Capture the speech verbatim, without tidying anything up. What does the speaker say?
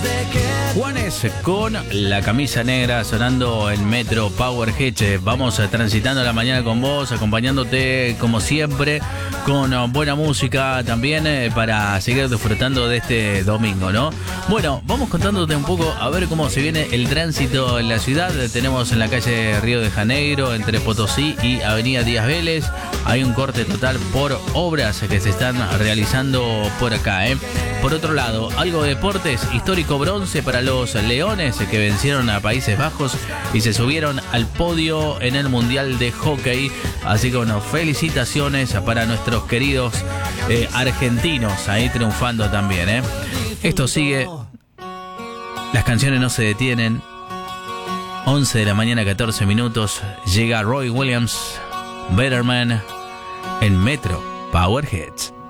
Juanes con la camisa negra sonando en Metro Power Hits. Vamos transitando la mañana con vos, acompañándote como siempre con buena música también eh, para seguir disfrutando de este domingo, ¿no? Bueno, vamos contándote un poco a ver cómo se viene el tránsito en la ciudad. Tenemos en la calle Río de Janeiro, entre Potosí y Avenida Díaz Vélez, hay un corte total por obras que se están realizando por acá, ¿eh? Por otro lado, algo de deportes, histórico bronce para los Leones que vencieron a Países Bajos y se subieron al podio en el Mundial de Hockey. Así que bueno, felicitaciones para nuestros queridos eh, argentinos ahí triunfando también, ¿eh? Esto sigue, las canciones no se detienen. once de la mañana, catorce minutos, llega Roy Williams, Better Man en Metro Power Hits.